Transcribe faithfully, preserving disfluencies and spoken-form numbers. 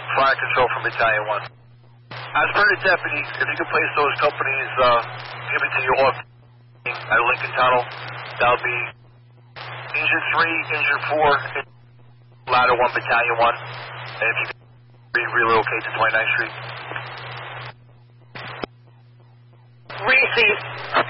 Fire control from Battalion one. As per the deputy, if you can place those companies, uh, give it to your office at Lincoln Tunnel, that'll be injured three, injured four, ladder one, Battalion one, and if you can re relocate to twenty-ninth Street. Receive.